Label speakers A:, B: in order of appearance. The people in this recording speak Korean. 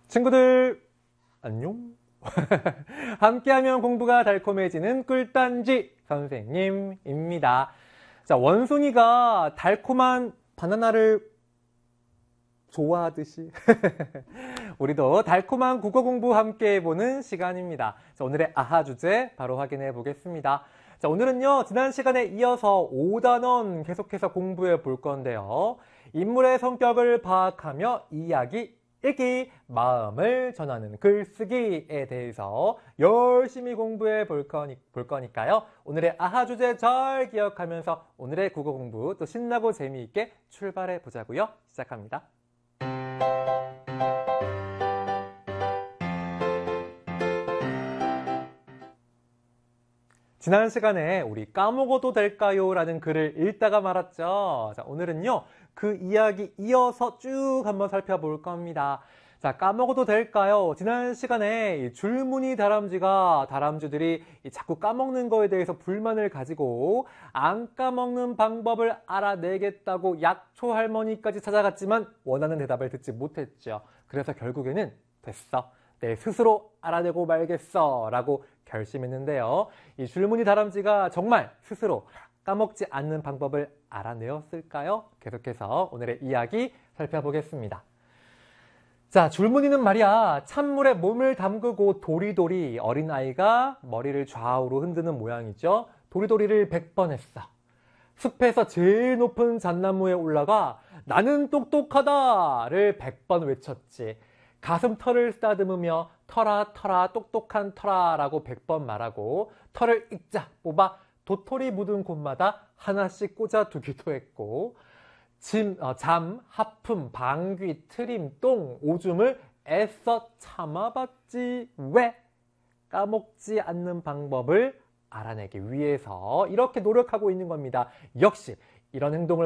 A: 친구들 안녕. 함께하면 공부가 달콤해지는 꿀단지 선생님입니다. 자, 원숭이가 달콤한 바나나를 좋아하듯이 우리도 달콤한 국어 공부 함께 해보는 시간입니다. 자, 오늘의 아하 주제 바로 확인해 보겠습니다. 자, 오늘은요, 지난 시간에 이어서 5단원 계속해서 공부해 볼 건데요. 인물의 성격을 파악하며 이야기 읽기, 마음을 전하는 글쓰기에 대해서 열심히 공부해 볼 거니까요. 오늘의 아하 주제 잘 기억하면서 오늘의 국어 공부 또 신나고 재미있게 출발해 보자고요. 시작합니다. 지난 시간에 우리 까먹어도 될까요? 라는 글을 읽다가 말았죠. 자, 오늘은요, 그 이야기 이어서 쭉 한번 살펴볼 겁니다. 자, 까먹어도 될까요? 지난 시간에 줄무늬 다람쥐가 다람쥐들이 자꾸 까먹는 거에 대해서 불만을 가지고 안 까먹는 방법을 알아내겠다고 약초 할머니까지 찾아갔지만 원하는 대답을 듣지 못했죠. 그래서 결국에는 됐어. 내 스스로 알아내고 말겠어 라고 결심했는데요. 이 줄무늬 다람쥐가 정말 스스로 까먹지 않는 방법을 알아내었을까요? 계속해서 오늘의 이야기 살펴보겠습니다. 자, 줄무늬는 말이야, 찬물에 몸을 담그고 도리도리 어린아이가 머리를 좌우로 흔드는 모양이죠. 도리도리를 100번 했어. 숲에서 제일 높은 잣나무에 올라가 나는 똑똑하다를 100번 외쳤지. 가슴털을 쓰다듬으며 털아 털아 똑똑한 털아라고 100번 말하고 털을 익자 뽑아 도토리 묻은 곳마다 하나씩 꽂아두기도 했고 잠, 하품, 방귀, 트림, 똥, 오줌을 애써 참아봤지. 왜? 까먹지 않는 방법을 알아내기 위해서 이렇게 노력하고 있는 겁니다. 역시 이런 행동을